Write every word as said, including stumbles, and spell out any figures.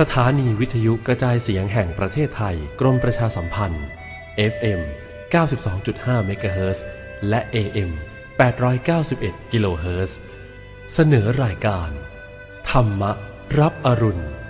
สถานีวิทยุกระจายเสียงแห่งประเทศไทยกรมประชาสัมพันธ์ เอฟ เอ็ม เก้าสิบสองจุดห้า เมกะเฮิรตซ์ และ เอ เอ็ม แปดร้อยเก้าสิบเอ็ด กิโลเฮิรตซ์ เสนอรายการธรรมะรับอรุณ